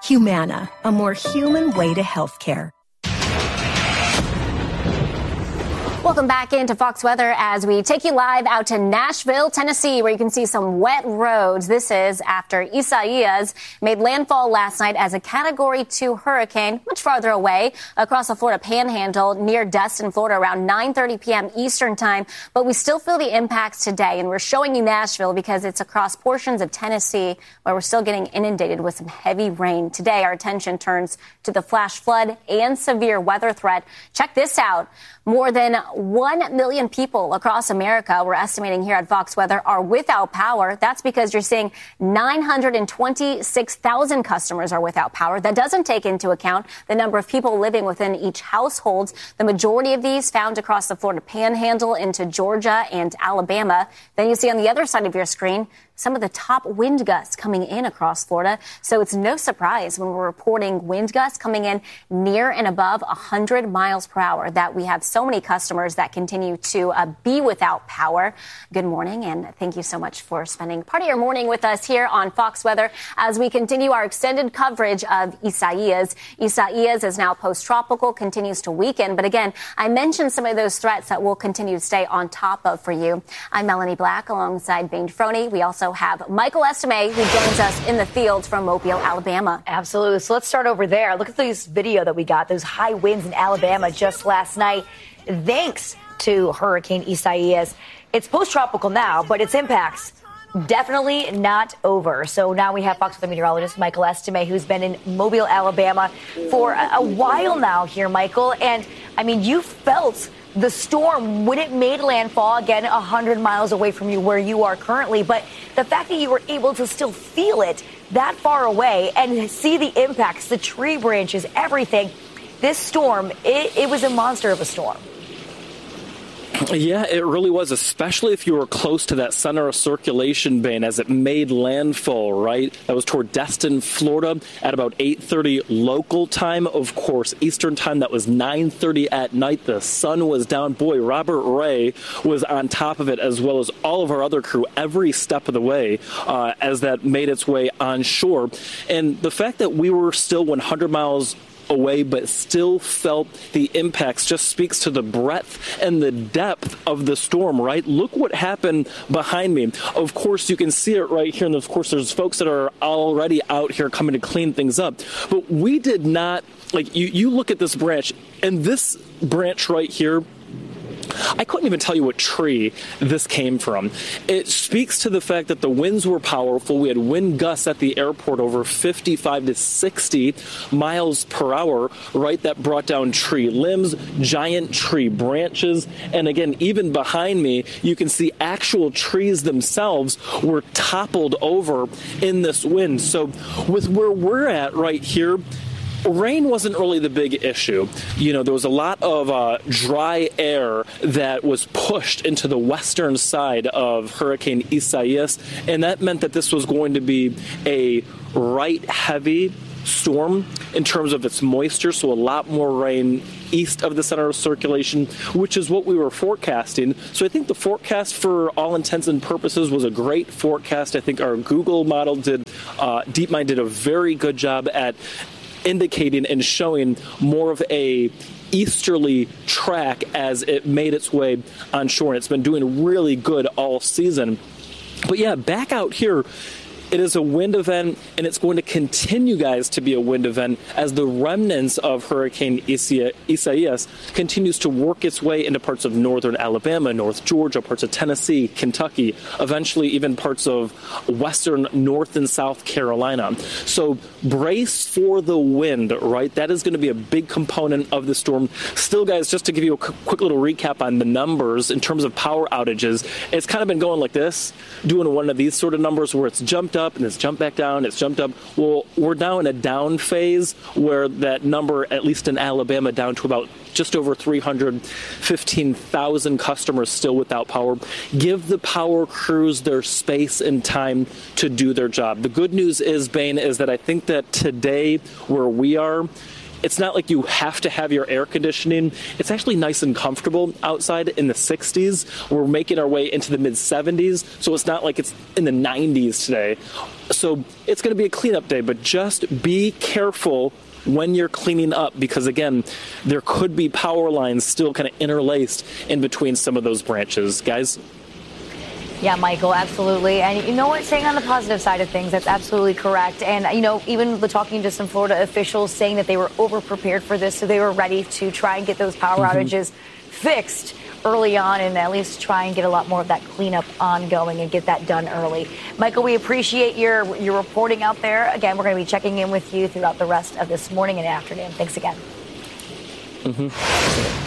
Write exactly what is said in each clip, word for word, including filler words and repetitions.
Humana, a more human way to healthcare. Welcome back into Fox Weather as we take you live out to Nashville, Tennessee, where you can see some wet roads. This is after Isaias made landfall last night as a Category two hurricane, much farther away across the Florida Panhandle near Destin, Florida, around nine thirty p.m. Eastern time. But we still feel the impacts today, and we're showing you Nashville because it's across portions of Tennessee where we're still getting inundated with some heavy rain. Today, our attention turns to the flash flood and severe weather threat. Check this out. More than one million people across America, we're estimating here at Fox Weather, are without power. That's because you're seeing nine hundred twenty-six thousand customers are without power. That doesn't take into account the number of people living within each household. The majority of these found across the Florida Panhandle into Georgia and Alabama. Then you see on the other side of your screen some of the top wind gusts coming in across Florida. So it's no surprise when we're reporting wind gusts coming in near and above one hundred miles per hour that we have so many customers that continue to uh, be without power. Good morning, and thank you so much for spending part of your morning with us here on Fox Weather as we continue our extended coverage of Isaias. Isaias is now post-tropical, continues to weaken. But again, I mentioned some of those threats that we'll continue to stay on top of for you. I'm Melanie Black alongside Bain Froney. We also have Michael Estime, who joins us in the field from Mobile, Alabama. Absolutely. So let's start over there. Look at this video that we got, those high winds in Alabama just last night, thanks to Hurricane Isaias. It's post-tropical now, but its impacts definitely not over. So now we have Fox Weather meteorologist Michael Estime, who's been in Mobile, Alabama for a, a while now here, Michael. And, I mean, you felt the storm when it made landfall, again, one hundred miles away from you where you are currently. But the fact that you were able to still feel it that far away and see the impacts, the tree branches, everything, this storm, it, it was a monster of a storm. Yeah, it really was, especially if you were close to that center of circulation, Bain, as it made landfall, right? That was toward Destin, Florida, at about eight thirty local time. Of course, Eastern time, that was nine thirty at night. The sun was down. Boy, Robert Ray was on top of it, as well as all of our other crew, every step of the way, uh, as that made its way on shore. And the fact that we were still one hundred miles away but still felt the impacts just speaks to the breadth and the depth of the storm, right? Look what happened behind me. Of course, you can see it right here, and of course there's folks that are already out here coming to clean things up. But we did not, like, you, you look at this branch, and this branch right here, I couldn't even tell you what tree this came from. It speaks to the fact that the winds were powerful. We had wind gusts at the airport over fifty-five to sixty miles per hour, right? That brought down tree limbs, giant tree branches. And again, even behind me, you can see actual trees themselves were toppled over in this wind. So with where we're at right here, rain wasn't really the big issue. You know, there was a lot of uh, dry air that was pushed into the western side of Hurricane Isaias, and that meant that this was going to be a right heavy storm in terms of its moisture, so a lot more rain east of the center of circulation, which is what we were forecasting. So I think the forecast, for all intents and purposes, was a great forecast. I think our Google model did, uh, DeepMind did a very good job at indicating and showing more of a easterly track as it made its way on shore. And it's been doing really good all season. But yeah, back out here, it is a wind event, and it's going to continue, guys, to be a wind event as the remnants of Hurricane Isaias continues to work its way into parts of northern Alabama, North Georgia, parts of Tennessee, Kentucky, eventually even parts of western North and South Carolina. So brace for the wind, right? That is going to be a big component of the storm. Still, guys, just to give you a quick little recap on the numbers in terms of power outages, it's kind of been going like this, doing one of these sort of numbers where it's jumped up and it's jumped back down, it's jumped up. Well, we're now in a down phase where that number, at least in Alabama, down to about just over three hundred fifteen thousand customers still without power. Give the power crews their space and time to do their job. The good news is, Bain, is that I think that today where we are, it's not like you have to have your air conditioning. It's actually nice and comfortable outside in the sixties. We're making our way into the mid seventies, so it's not like it's in the nineties today. So it's going to be a cleanup day, but just be careful when you're cleaning up, because again, there could be power lines still kind of interlaced in between some of those branches. Guys? Yeah, Michael, absolutely. And you know what? Saying on the positive side of things, that's absolutely correct. And, you know, even talking to some Florida officials saying that they were over-prepared for this, so they were ready to try and get those power mm-hmm. outages fixed early on and at least try and get a lot more of that cleanup ongoing and get that done early. Michael, we appreciate your, your reporting out there. Again, we're going to be checking in with you throughout the rest of this morning and afternoon. Thanks again. Mm-hmm.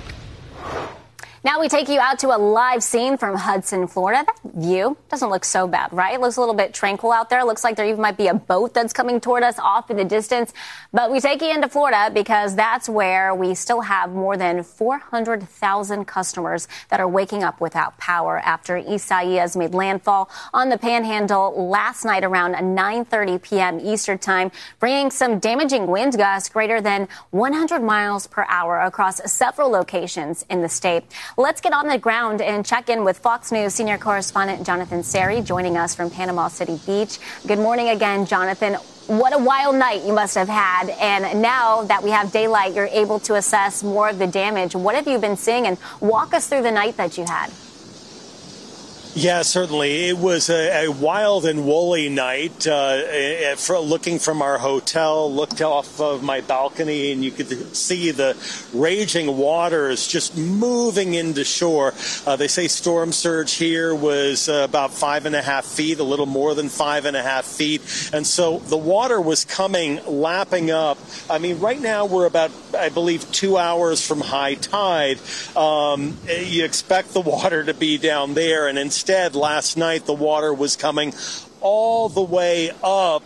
Now we take you out to a live scene from Hudson, Florida. That view doesn't look so bad, right? It looks a little bit tranquil out there. It looks like there even might be a boat that's coming toward us off in the distance. But we take you into Florida because that's where we still have more than four hundred thousand customers that are waking up without power after Isaias made landfall on the Panhandle last night around nine thirty p.m. Eastern time, bringing some damaging wind gusts greater than one hundred miles per hour across several locations in the state. Let's get on the ground and check in with Fox News senior correspondent Jonathan Seri, joining us from Panama City Beach. Good morning again, Jonathan. What a wild night you must have had. And now that we have daylight, you're able to assess more of the damage. What have you been seeing? And walk us through the night that you had. Yeah, certainly. It was a, a wild and woolly night. Uh, for, looking from our hotel, looked off of my balcony, and you could see the raging waters just moving into shore. Uh, they say storm surge here was uh, about five and a half feet, a little more than five and a half feet. And so the water was coming, lapping up. I mean, right now we're about, I believe, two hours from high tide. Um, you expect the water to be down there, and instead, Instead, last night the water was coming all the way up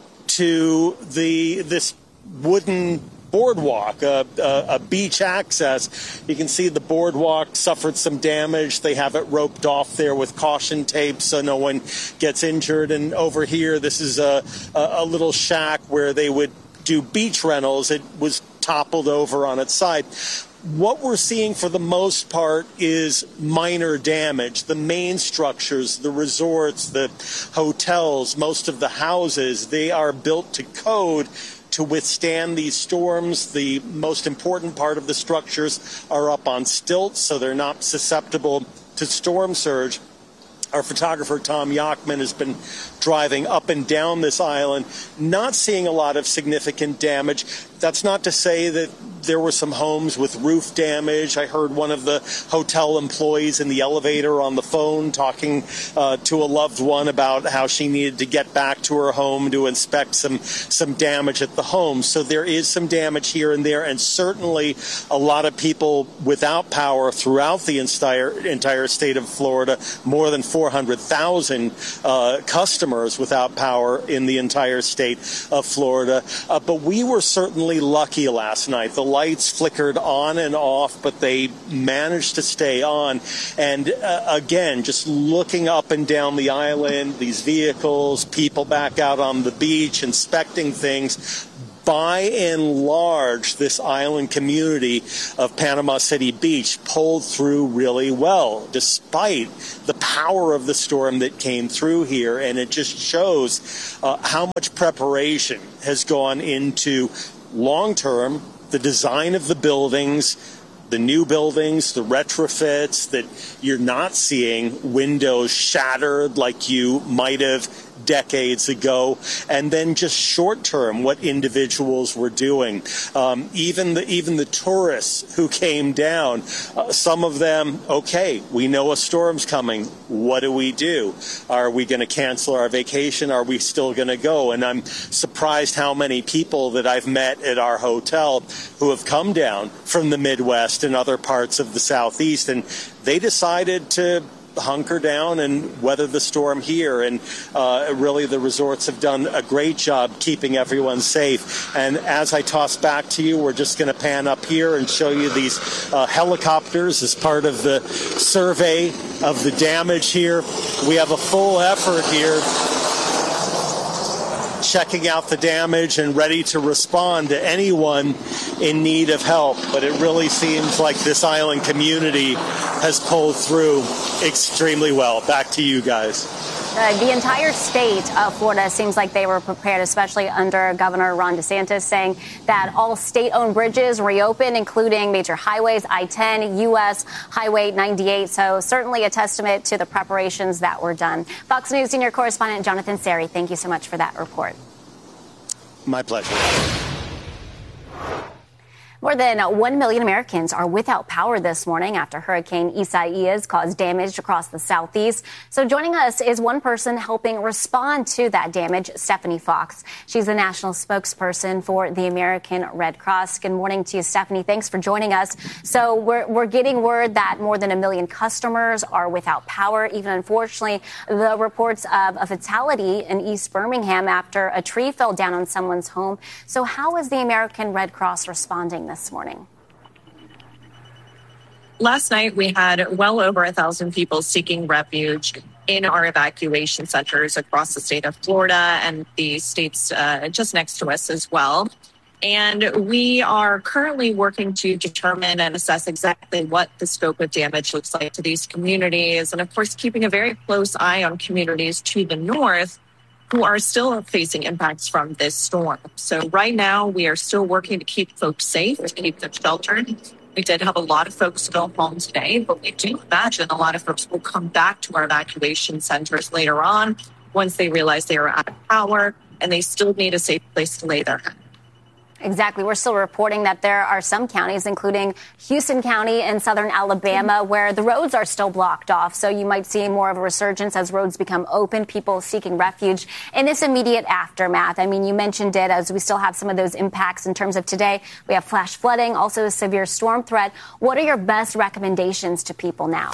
to the this wooden boardwalk, a, a, a beach access. You can see the boardwalk suffered some damage. They have it roped off there with caution tape so no one gets injured. And over here, this is a, a, a little shack where they would do beach rentals. It was toppled over on its side. What we're seeing for the most part is minor damage. The main structures, the resorts, the hotels, most of the houses, they are built to code to withstand these storms. The most important part of the structures are up on stilts, so they're not susceptible to storm surge. Our photographer, Tom Yachman, has been driving up and down this island, not seeing a lot of significant damage. That's not to say that there were some homes with roof damage. I heard one of the hotel employees in the elevator on the phone talking uh, to a loved one about how she needed to get back to her home to inspect some, some damage at the home. So there is some damage here and there, and certainly a lot of people without power throughout the entire, entire state of Florida, more than four hundred thousand uh, customers without power in the entire state of Florida. Uh, but we were certainly lucky last night. The lights flickered on and off, but they managed to stay on. And uh, again, just looking up and down the island, these vehicles, people back out on the beach, inspecting things. By and large, this island community of Panama City Beach pulled through really well, despite the power of the storm that came through here. And it just shows uh, how much preparation has gone into long-term, the design of the buildings, the new buildings, the retrofits, that you're not seeing windows shattered like you might have decades ago, and then just short term what individuals were doing. Um, even the even the tourists who came down, uh, some of them, okay, we know a storm's coming. What do we do? Are we going to cancel our vacation? Are we still going to go? And I'm surprised how many people that I've met at our hotel who have come down from the Midwest and other parts of the Southeast, and they decided to hunker down and weather the storm here. And uh, really the resorts have done a great job keeping everyone safe. And as I toss back to you, we're just going to pan up here and show you these uh, helicopters as part of the survey of the damage here. We have a full effort here checking out the damage and ready to respond to anyone in need of help. But it really seems like this island community has pulled through extremely well. Back to you guys. Uh, the entire state of Florida seems like they were prepared, especially under Governor Ron DeSantis, saying that all state-owned bridges reopened, including major highways, I ten, U S Highway ninety-eight. So certainly a testament to the preparations that were done. Fox News senior correspondent Jonathan Seri, thank you so much for that report. My pleasure. More than one million Americans are without power this morning after Hurricane Isaias caused damage across the southeast. So joining us is one person helping respond to that damage, Stephanie Fox. She's the national spokesperson for the American Red Cross. Good morning to you, Stephanie. Thanks for joining us. So we're, we're getting word that more than a million customers are without power. Even unfortunately, the reports of a fatality in East Birmingham after a tree fell down on someone's home. So how is the American Red Cross responding this morning? Last night, we had well over a thousand people seeking refuge in our evacuation centers across the state of Florida and the states uh, just next to us as well. And we are currently working to determine and assess exactly what the scope of damage looks like to these communities. And of course, keeping a very close eye on communities to the north who are still facing impacts from this storm. So right now, we are still working to keep folks safe, to keep them sheltered. We did have a lot of folks go home today, but we do imagine a lot of folks will come back to our evacuation centers later on once they realize they are out of power and they still need a safe place to lay their head. Exactly. We're still reporting that there are some counties, including Houston County and southern Alabama, where the roads are still blocked off. So you might see more of a resurgence as roads become open, people seeking refuge in this immediate aftermath. I mean, you mentioned it as we still have some of those impacts in terms of today. We have flash flooding, also a severe storm threat. What are your best recommendations to people now?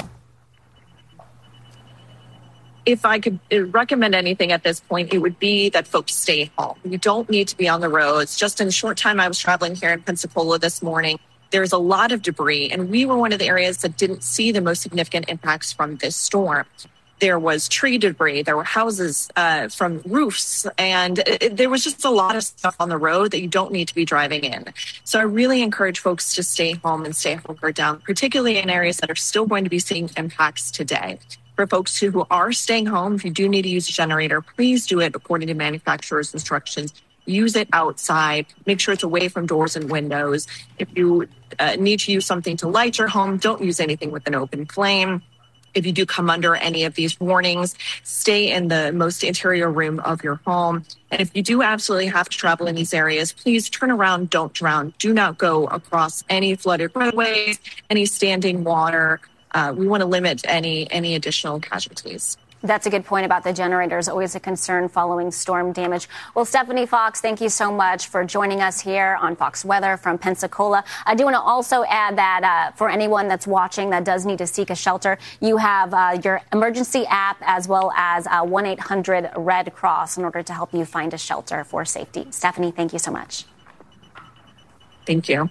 If I could recommend anything at this point, it would be that folks stay home. You don't need to be on the roads. Just in the short time I was traveling here in Pensacola this morning, there's a lot of debris, and we were one of the areas that didn't see the most significant impacts from this storm. There was tree debris, there were houses uh, from roofs, and it, there was just a lot of stuff on the road that you don't need to be driving in. So I really encourage folks to stay home and stay hunkered down, particularly in areas that are still going to be seeing impacts today. For folks who are staying home, if you do need to use a generator, please do it according to manufacturer's instructions. Use it outside. Make sure it's away from doors and windows. If you uh, need to use something to light your home, don't use anything with an open flame. If you do come under any of these warnings, stay in the most interior room of your home. And if you do absolutely have to travel in these areas, please turn around, don't drown. Do not go across any flooded roadways, any standing water. Uh, we want to limit any any additional casualties. That's a good point about the generators. Always a concern following storm damage. Well, Stephanie Fox, thank you so much for joining us here on Fox Weather from Pensacola. I do want to also add that uh, for anyone that's watching that does need to seek a shelter, you have uh, your emergency app as well as uh, one eight hundred Red Cross in order to help you find a shelter for safety. Stephanie, thank you so much. Thank you.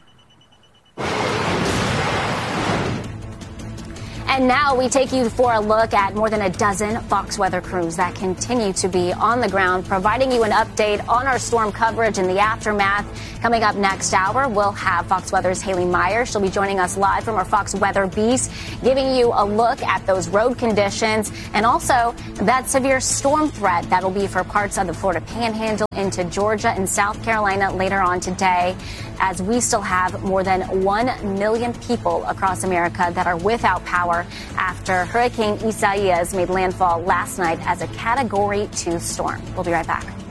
And now we take you for a look at more than a dozen Fox Weather crews that continue to be on the ground, providing you an update on our storm coverage and the aftermath. Coming up next hour, we'll have Fox Weather's Haley Meyer. She'll be joining us live from our Fox Weather Beast, giving you a look at those road conditions and also that severe storm threat that'll be for parts of the Florida Panhandle into Georgia and South Carolina later on today, as we still have more than one million people across America that are without power after Hurricane Isaias made landfall last night as a Category two storm. We'll be right back.